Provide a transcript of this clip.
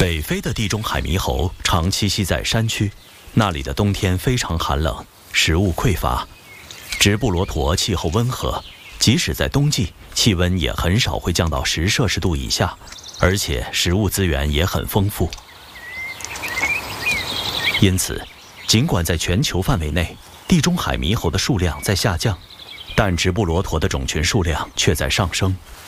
北非的地中海猕猴常栖息在山区，那里的冬天非常寒冷，食物匮乏。直布罗陀气候温和，即使在冬季，气温也很少会降到10摄氏度以下，而且食物资源也很丰富。因此，尽管在全球范围内，地中海猕猴的数量在下降，但直布罗陀的种群数量却在上升。